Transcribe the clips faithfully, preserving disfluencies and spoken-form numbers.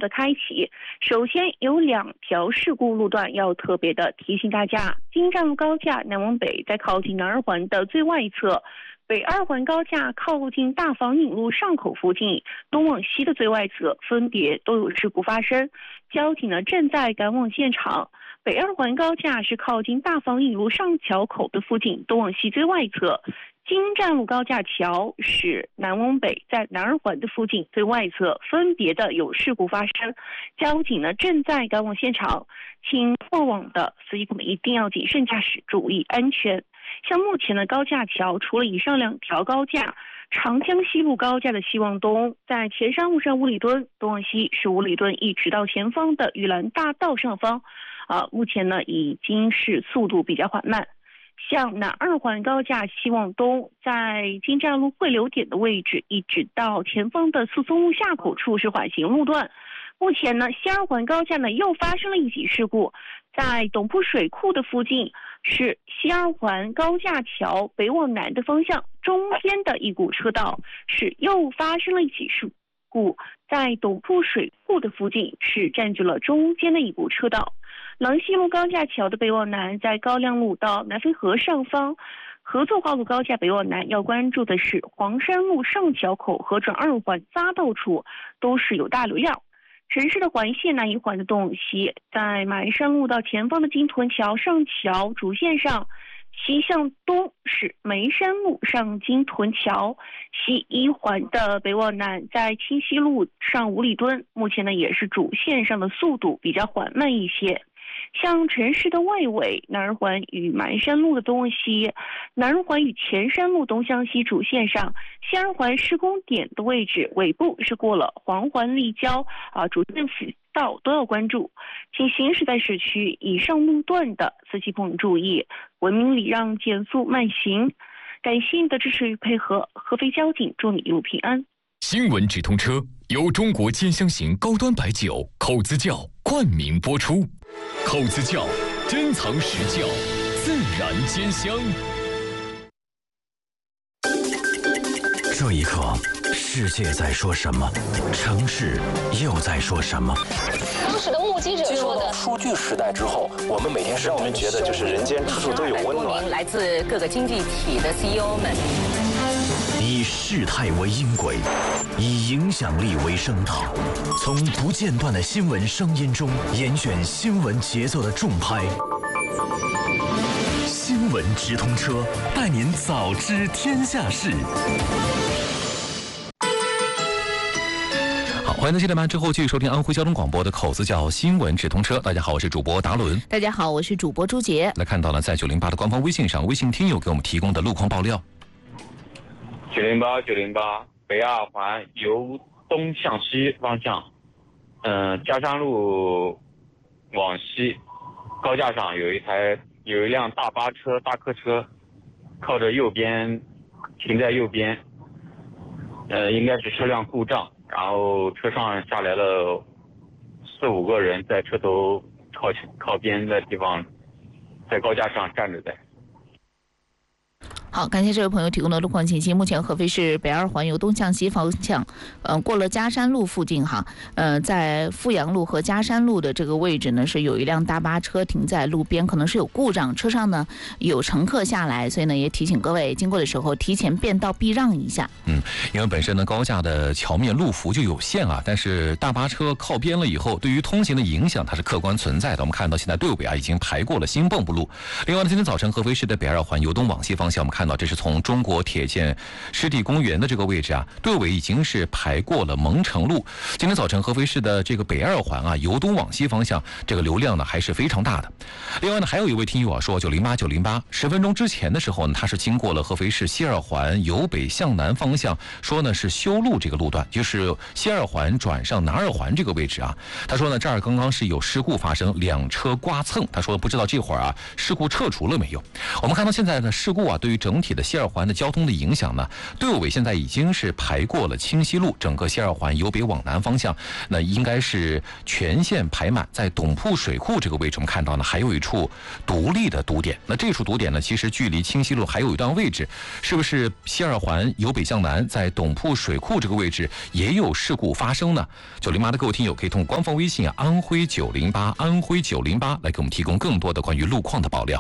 的开启。首先有两条事故路段要特别的提醒大家：京站路高架南往北在靠近南二环的最外侧，北二环高架靠近大房引路上口附近，东往西的最外侧分别都有事故发生，交警呢正在赶往现场。北二环高架是靠近大房引路上桥口的附近，东往西最外侧。京站路高架桥是南往北在南二环的附近最外侧分别的有事故发生，交警呢正在赶往现场，请过往的司机朋友们一定要谨慎驾驶，注意安全。像目前的高架桥，除了以上两条高架，长江西路高架的西往东，在前山路上五里墩，东往西是五里墩一直到前方的玉兰大道上方，啊，目前呢已经是速度比较缓慢。像南二环高架西往东，在京站路汇流点的位置，一直到前方的四松路下口处是缓行路段。目前呢，西二环高架呢又发生了一起事故，在董铺水库的附近，是西二环高架桥北往南的方向中间的一股车道，是又发生了一起事故，在董铺水库的附近是占据了中间的一股车道。廊西路高架桥的北往南，在高亮路到南汾河上方，合作化路高架北往南要关注的是黄山路上桥口和转二环匝道处都是有大流量。城市的环线南一环的东往西，在马鞍山路到前方的金屯桥上桥主线上，西向东是梅山路上金屯桥，西一环的北往南在清溪路上五里墩，目前呢也是主线上的速度比较缓慢一些。像城市的外围，南二环与马鞍山路的东往西，南二环与前山路东向西主线上，西二环施工点的位置尾部是过了黄环立交啊，主线辅道都要关注。请行驶在市区以上路段的司机朋友注意，文明礼让，减速慢行。感谢你的支持与配合，合肥交警祝你一路平安。 新闻直通车由中国兼香型高端白酒口子窖冠名播出，口子窖珍藏实窖，自然兼香。 这一刻，世界在说什么？城市又在说什么？ 当时的目击者说的， 数据时代之后，我们每天是让我们觉得就是人间处处都有温暖。 来自各个经济体的 C E O 们， 以事态为音轨，以影响力为声道，从不间断的新闻声音中严选新闻节奏的重拍。新闻直通车，带您早知天下事。 好，欢迎在七点半之后继续收听安徽交通广播的口子窖新闻直通车。大家好，我是主播达伦。 大家好，我是主播朱杰。 来看到了在九零八的官方微信上，微信听友给我们提供的路况爆料。 九零八九零八北二环由东向西方向，嗯、呃，嘉山路往西，高架上有一台有一辆大巴车、大客车，靠着右边停在右边，呃，应该是车辆故障，然后车上下来了四五个人，在车头靠靠边的地方，在高架上站着的。 好，感谢这位朋友提供的路况信息。目前合肥市北二环由东向西方向，呃，过了嘉山路附近哈，呃，在富阳路和嘉山路的这个位置呢，是有一辆大巴车停在路边，可能是有故障，车上呢有乘客下来，所以呢也提醒各位经过的时候提前变道避让一下。 嗯，因为本身呢高架的桥面路幅就有限啊，但是大巴车靠边了以后，对于通行的影响它是客观存在的。我们看到现在队尾啊已经排过了新蚌埠路。另外呢，今天早晨合肥市的北二环由东往西方向，我们看到这是从中国铁建湿地公园的这个位置啊，队尾已经是排过了蒙城路。今天早晨合肥市的这个北二环啊，由东往西方向，这个流量呢还是非常大的。另外呢，还有一位听友啊说九零八九零八，十分钟之前的时候呢，他是经过了合肥市西二环由北向南方向，说呢是修路这个路段，就是西二环转上南二环这个位置啊。他说呢这儿刚刚是有事故发生，两车刮蹭。他说不知道这会儿啊事故撤除了没有。我们看到现在的事故啊，对于整整体的西二环的交通的影响呢，队伍委现在已经是排过了清西路，整个西二环由北往南方向，那应该是全线排满。在董铺水库这个位置，我们看到呢还有一处独立的堵点。那这处堵点呢，其实距离清西路还有一段位置，是不是西二环由北向南，在董铺水库这个位置也有事故发生呢？九零八的各位听友可以通过官方微信啊，安徽九零八，安徽九零八来给我们提供更多的关于路况的爆料。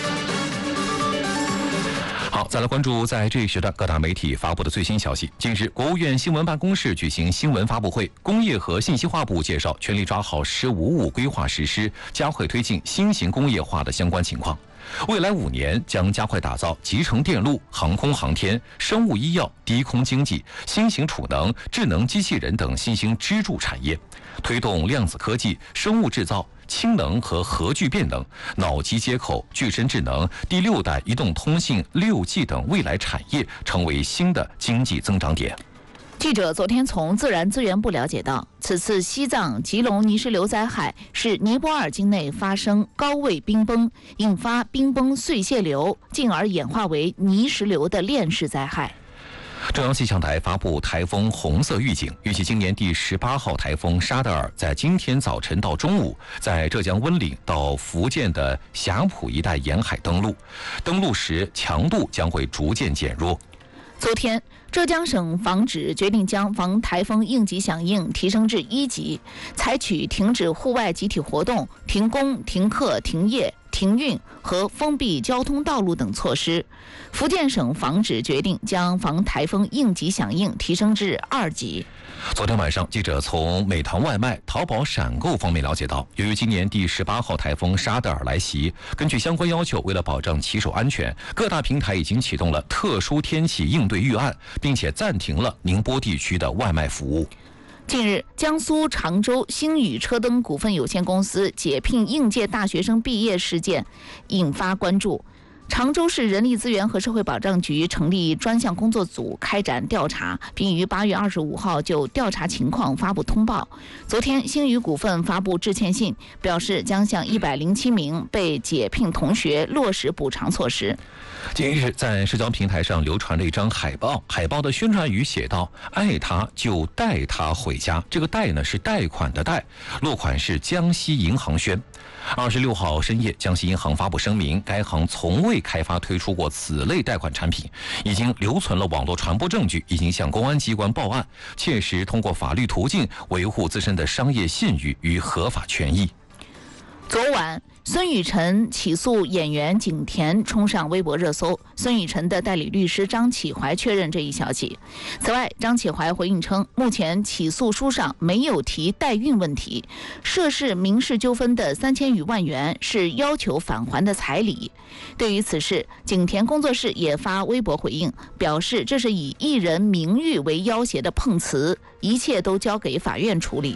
好，再来关注在这一时段各大媒体发布的最新消息。近日，国务院新闻办公室举行新闻发布会，工业和信息化部介绍全力抓好“十五五”规划实施，加快推进新型工业化的相关情况。未来五年将加快打造集成电路、航空航天、生物医药、低空经济、新型储能、智能机器人等新兴支柱产业，推动量子科技、生物制造、氢能和核聚变能、脑机接口、具身智能、第六代移动通信、六 G 等未来产业成为新的经济增长点。 记者昨天从自然资源部了解到，此次西藏吉隆泥石流灾害是尼泊尔境内发生高位冰崩，引发冰崩碎屑流，进而演化为泥石流的链式灾害。 中央气象台发布台风红色预警，预计今年第十八号台风沙德尔在今天早晨到中午，在浙江温岭到福建的霞浦一带沿海登陆，登陆时强度将会逐渐减弱。 昨天，浙江省防指决定将防台风应急响应提升至一级，采取停止户外集体活动、停工、停课、停业、停运和封闭交通道路等措施。福建省防指决定将防台风应急响应提升至二级。 昨天晚上，记者从美团外卖、淘宝闪购方面了解到，由于今年第十八号台风沙德尔来袭，根据相关要求，为了保障骑手安全，各大平台已经启动了特殊天气应对预案，并且暂停了宁波地区的外卖服务。 近日，江苏常州星宇车灯股份有限公司解聘应届大学生毕业事件引发关注。常州市人力资源和社会保障局成立专项工作组开展调查，并于八月二十五号就调查情况发布通报。昨天，星宇股份发布致歉信，表示将向一百零七名被解聘同学落实补偿措施。 近日，在社交平台上流传了一张海报，海报的宣传语写道：“爱他就带他回家。”这个“贷”呢是贷款的“贷”，落款是江西银行宣。二十六号深夜，江西银行发布声明，该行从未开发推出过此类贷款产品，已经留存了网络传播证据，已经向公安机关报案，切实通过法律途径维护自身的商业信誉与合法权益。 昨晚，孙雨晨起诉演员景甜冲上微博热搜。孙雨晨的代理律师张启怀确认这一消息。此外，张启怀回应称，目前起诉书上没有提代孕问题，涉事民事纠纷的三千余万元是要求返还的彩礼。对于此事，景甜工作室也发微博回应，表示这是以艺人名誉为要挟的碰瓷，一切都交给法院处理。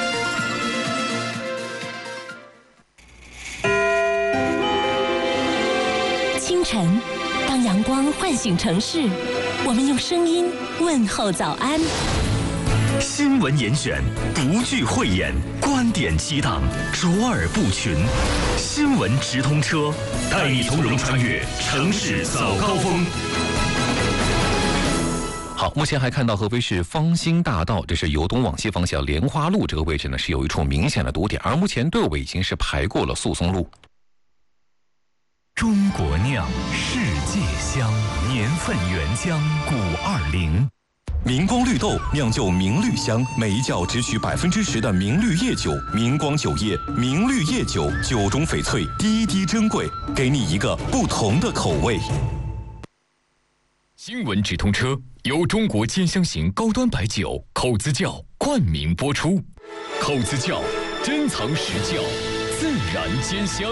清晨，当阳光唤醒城市，我们用声音问候早安。 新闻严选，独具慧眼，观点激荡，卓尔不群。新闻直通车，带你从容穿越城市早高峰。 好，目前还看到合肥市方兴大道，这是由东往西方向莲花路这个位置呢，是有一处明显的堵点，而目前队伍已经是排过了诉讼路。 中国酿，世界香，年份原浆五二零。 明光绿豆酿就明绿香，每一窖只取百分之十的明绿叶酒。明光酒业，明绿叶酒，酒中翡翠，滴滴珍贵，给你一个不同的口味。 新闻直通车由中国兼香型高端白酒口子窖冠名播出，口子窖珍藏实窖，自然兼香。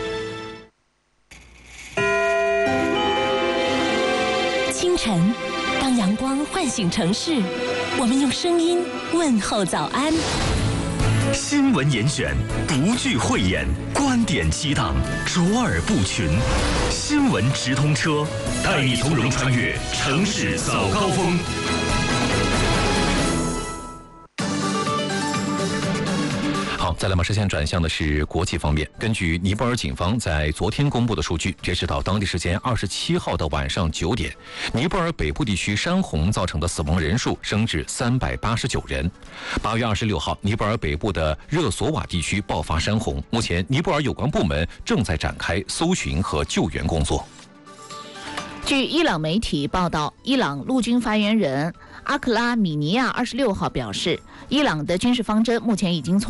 清晨，当阳光唤醒城市，我们用声音问候早安。 新闻严选，独具慧眼，观点激荡，卓尔不群。新闻直通车，带你从容穿越城市早高峰。 好，再来马视线转向的是国际方面。根据尼泊尔警方在昨天公布的数据，截止到当地时间二十七号的晚上九点，尼泊尔北部地区山洪造成的死亡人数升至三百八十九人。八月二十六号，尼泊尔北部的热索瓦地区爆发山洪，目前尼泊尔有关部门正在展开搜寻和救援工作。 据伊朗媒体报道，伊朗陆军发言人阿克拉米尼亚二十六号表示，伊朗的军事方针目前已经从